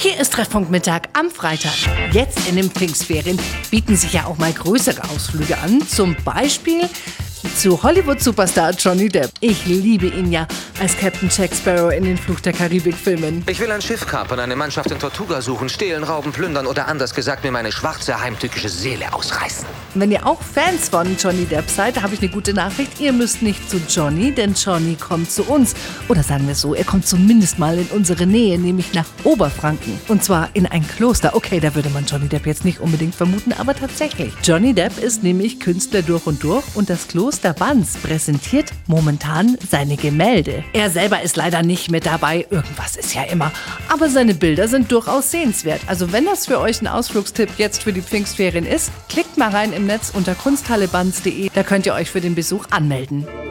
Hier ist Treffpunkt Mittag am Freitag. Jetzt in den Pfingstferien bieten sich ja auch mal größere Ausflüge an. Zum Beispiel zu Hollywood-Superstar Johnny Depp. Ich liebe ihn ja als Captain Jack Sparrow in den Fluch der Karibik-Filmen. Ich will ein Schiff kapern, eine Mannschaft in Tortuga suchen, stehlen, rauben, plündern oder anders gesagt mir meine schwarze, heimtückische Seele ausreißen. Wenn ihr auch Fans von Johnny Depp seid, habe ich eine gute Nachricht. Ihr müsst nicht zu Johnny, denn Johnny kommt zu uns. Oder sagen wir so, er kommt zumindest mal in unsere Nähe, nämlich nach Oberfranken. Und zwar in ein Kloster. Okay, da würde man Johnny Depp jetzt nicht unbedingt vermuten, aber tatsächlich. Johnny Depp ist nämlich Künstler durch und das Kloster Banz präsentiert momentan seine Gemälde. Er selber ist leider nicht mit dabei, irgendwas ist ja immer. Aber seine Bilder sind durchaus sehenswert. Also wenn das für euch ein Ausflugstipp jetzt für die Pfingstferien ist, klickt mal rein im Netz unter kunsthallebanz.de, da könnt ihr euch für den Besuch anmelden.